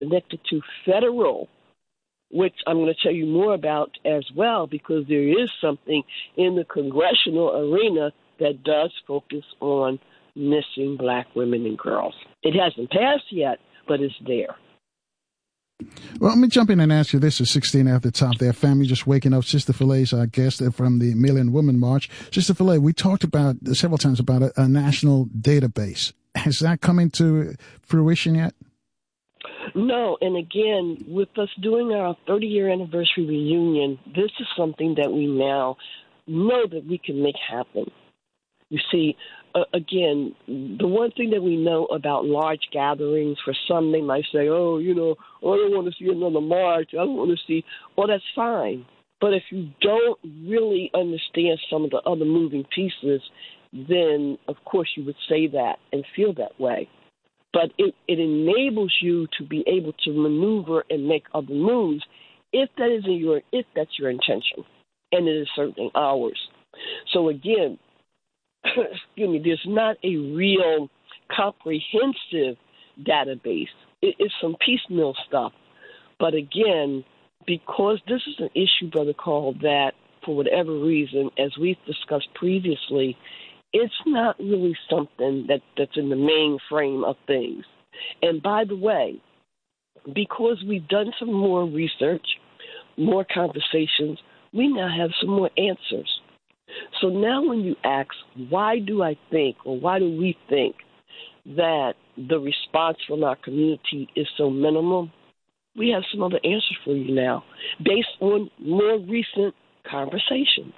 connected to federal, which I'm going to tell you more about as well, because there is something in the congressional arena that does focus on missing Black women and girls. It hasn't passed yet, but it's there. Well, let me jump in and ask you this at 16 at the top there. Family just waking up. Sister Philea's our guest from the Million Woman March. Sister Philea, we talked about several times about a national database. Has that come into fruition yet? No, and again, with us doing our 30-year anniversary reunion, this is something that we now know that we can make happen. You see, again, the one thing that we know about large gatherings, for some they might say, oh, I don't want to see another march. I don't want to see, well, that's fine. But if you don't really understand some of the other moving pieces, then, of course, you would say that and feel that way. But it enables you to be able to maneuver and make other moves if that's your intention, and it is certainly ours. So again, there's not a real comprehensive database. It's some piecemeal stuff. But again, because this is an issue, Brother Carl, that for whatever reason, as we've discussed previously, it's not really something that's in the mainframe of things. And by the way, because we've done some more research, more conversations, we now have some more answers. So now when you ask, why do I think, or why do we think that the response from our community is so minimal, we have some other answers for you now, based on more recent conversations.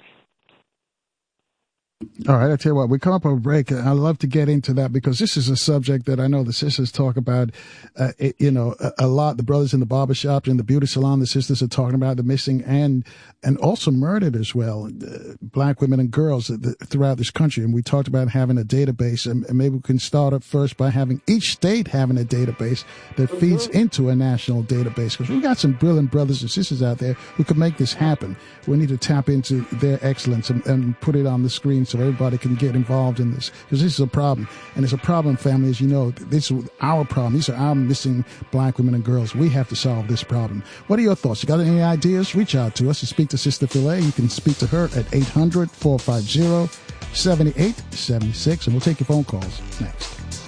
All right, I tell you what, we come up a break. I'd love to get into that because this is a subject that I know the sisters talk about, a lot. The brothers in the barbershop and the beauty salon, the sisters are talking about the missing and also murdered as well, Black women and girls throughout this country. And we talked about having a database, and maybe we can start up first by having each state having a database that feeds into a national database, because we've got some brilliant brothers and sisters out there who could make this happen. We need to tap into their excellence and put it on the screen so everybody can get involved in this, because this is a problem. And it's a problem, family, as you know. This is our problem. These are our missing Black women and girls. We have to solve this problem. What are your thoughts? You got any ideas? Reach out to us and speak to Sister Philea. You can speak to her at 800-450-7876, and we'll take your phone calls next.